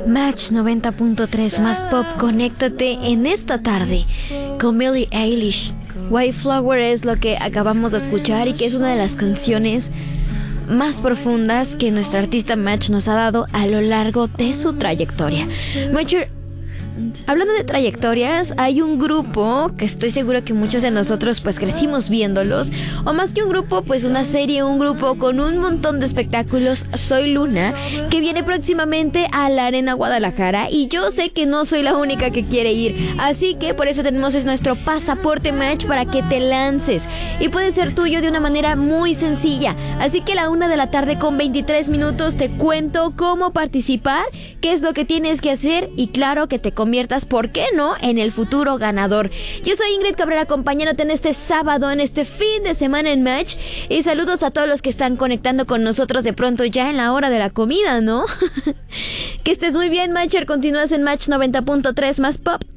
Match 90.3 más pop, conéctate en esta tarde con Billie Eilish. White Flower es lo que acabamos de escuchar y que es una de las canciones más profundas que nuestra artista Match nos ha dado a lo largo de su trayectoria. Matcher, hablando de trayectorias, hay un grupo que estoy seguro que muchos de nosotros pues crecimos viéndolos, o más que un grupo, pues una serie, un grupo con un montón de espectáculos, Soy Luna, que viene próximamente a la Arena Guadalajara, y yo sé que no soy la única que quiere ir, así que por eso tenemos nuestro pasaporte Match para que te lances, y puede ser tuyo de una manera muy sencilla, así que a la 1:23 te cuento cómo participar, qué es lo que tienes que hacer, y claro que te conviertas, ¿por qué no?, en el futuro ganador. Yo soy Ingrid Cabrera, acompañándote en este sábado, en este fin de semana en Match, y saludos a todos los que están conectando con nosotros de pronto ya en la hora de la comida, ¿no? Que estés muy bien, Matcher. Continúas en Match 90.3 más pop.